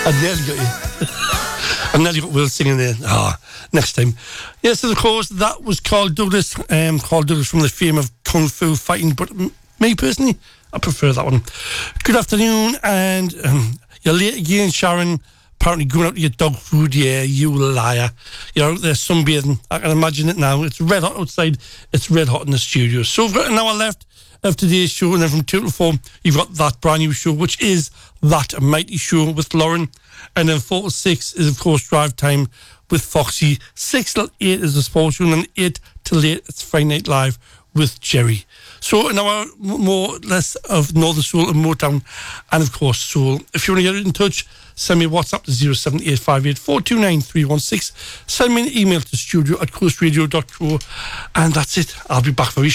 I nearly got you. I nearly got Will singing there. Next time. Yes, and of course, that was Carl Douglas. Carl Douglas from the fame of Kung Fu fighting. But me personally, I prefer that one. Good afternoon, and you're late again, Sharon. Apparently going out to get dog food. Yeah, you liar. You're out there sunbathing. I can imagine it now. It's red hot outside. It's red hot in the studio. So we've got an hour left of today's show, and then from 2 to 4 you've got that brand new show, which is That Mighty Show with Lauren, and then 4 to 6 is of course Drive Time with Foxy. 6 till 8 is the sports show, and then 8 till 8 it's Friday Night Live with Jerry. So an hour more or less of Northern Soul and Motown, and of course Soul. If you want to get in touch, send me a WhatsApp to 07858429316. Send me an email to studio@coastradio.co, and that's it. I'll be back very